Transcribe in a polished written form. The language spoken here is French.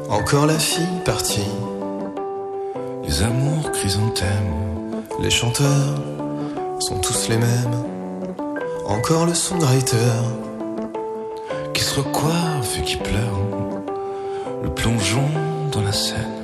Encore la fille partie. Les amours chrysanthèmes. Les chanteurs sont tous les mêmes. Encore le songwriter qui se recoiffe et qui pleure. Le plongeon dans la Seine.